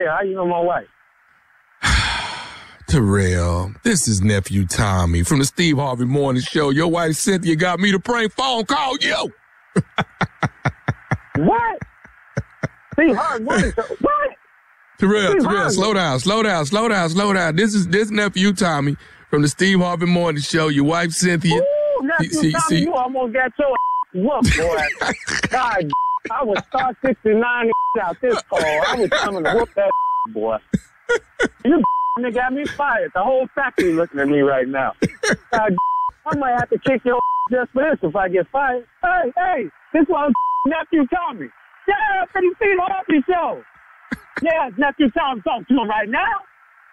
how you know my wife? Terrell, this is nephew Tommy from the Steve Harvey Morning Show. Your wife Cynthia got me to prank phone call you. What? Steve Harvey Morning Show? What? Terrell, slow down. This nephew Tommy from the Steve Harvey Morning Show. Your wife Cynthia. Ooh, nephew Tommy, you almost got your whooped, boy. God, I was star 69 out this call. I was coming to whoop that boy. You nigga got me fired. The whole factory looking at me right now. God, I might have to kick your just for this if I get fired. Hey, this was nephew Tommy. Yeah, from the Steve Harvey Show. Yeah, nephew Tommy talking to him right now.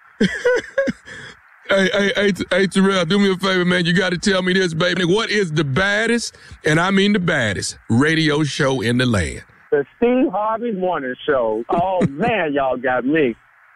Hey, Terrell, do me a favor, man. You got to tell me this, baby. What is the baddest, and I mean the baddest, radio show in the land? The Steve Harvey Morning Show. Oh, man, y'all got me.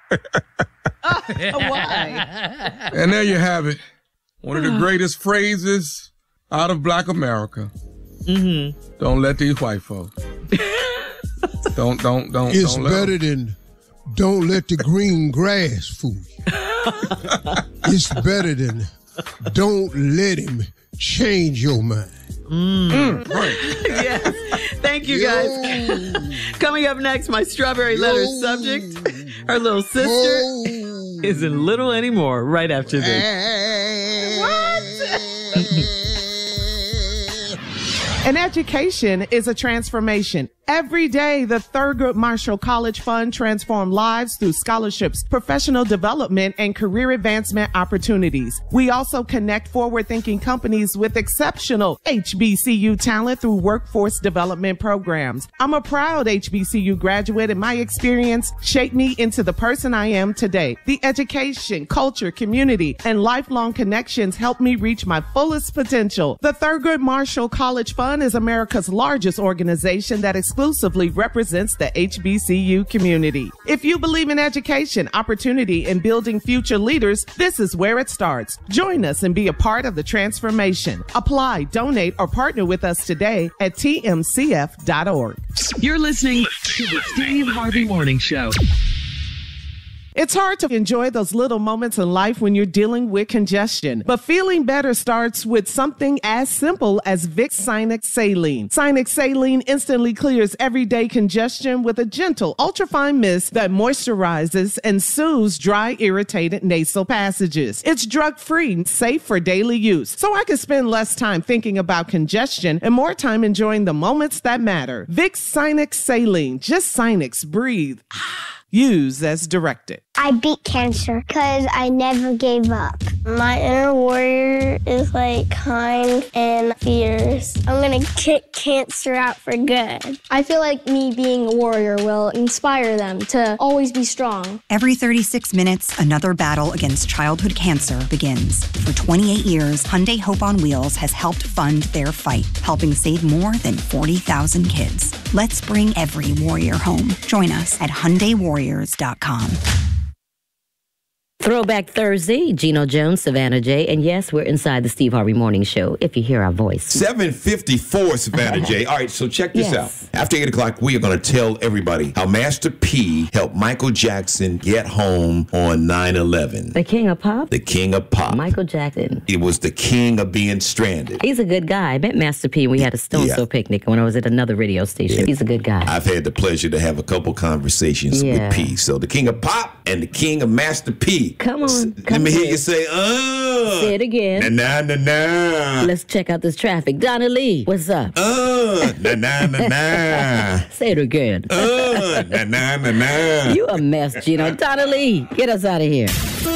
Why? And there you have it. One of the greatest phrases out of Black America. Mm-hmm. Don't let these white folks. Don't. It's better than don't let the green grass fool you. It's better than don't let him change your mind. Right. Yes. Thank you, guys. Coming up next, my strawberry letter subject. Her little sister isn't little anymore right after this. What? An education is a transformation. Every day, the Thurgood Marshall College Fund transforms lives through scholarships, professional development, and career advancement opportunities. We also connect forward-thinking companies with exceptional HBCU talent through workforce development programs. I'm a proud HBCU graduate, and my experience shaped me into the person I am today. The education, culture, community, and lifelong connections helped me reach my fullest potential. The Thurgood Marshall College Fund is America's largest organization that exclusively represents the HBCU community. If you believe in education, opportunity, and building future leaders, this is where it starts. Join us and be a part of the transformation. Apply, donate, or partner with us today at tmcf.org. You're listening to the Steve Harvey Morning Show. It's hard to enjoy those little moments in life when you're dealing with congestion, but feeling better starts with something as simple as Vicks Sinex Saline. Sinex Saline instantly clears everyday congestion with a gentle, ultrafine mist that moisturizes and soothes dry, irritated nasal passages. It's drug-free, safe for daily use, so I can spend less time thinking about congestion and more time enjoying the moments that matter. Vicks Sinex Saline. Just Sinex. Breathe. Use as directed. I beat cancer because I never gave up. My inner warrior is kind and fierce. I'm going to kick cancer out for good. I feel like me being a warrior will inspire them to always be strong. Every 36 minutes, another battle against childhood cancer begins. For 28 years, Hyundai Hope on Wheels has helped fund their fight, helping save more than 40,000 kids. Let's bring every warrior home. Join us at HyundaiWarriors.com. Throwback Thursday, Gino Jones, Savannah J. And yes, we're inside the Steve Harvey Morning Show, if you hear our voice. 7:54, Savannah J. All right, so check this out. After 8 o'clock, we are going to tell everybody how Master P helped Michael Jackson get home on 9/11. The king of pop? The king of pop. Michael Jackson. He was the king of being stranded. He's a good guy. I met Master P when we had a Stone Soul picnic when I was at another radio station. Yeah. He's a good guy. I've had the pleasure to have a couple conversations with P. So the king of pop and the king of Master P. Come on. Let me hear you say, Say it again. Na na na. Let's check out this traffic. Donna Lee, what's up? Na na na na. Say it again. Na na na na. You a mess, Gino. Donna Lee, get us out of here.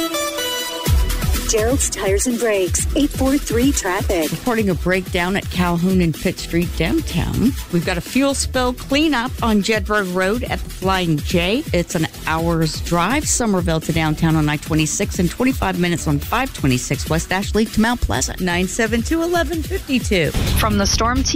Gerald's Tires and Brakes, 843 traffic. Reporting a breakdown at Calhoun and Pitt Street downtown. We've got a fuel spill cleanup on Jedburgh Road at the Flying J. It's an hour's drive, Somerville to downtown on I-26 and 25 minutes on 526 West Ashley to Mount Pleasant. 972-1152. From the Storm Team.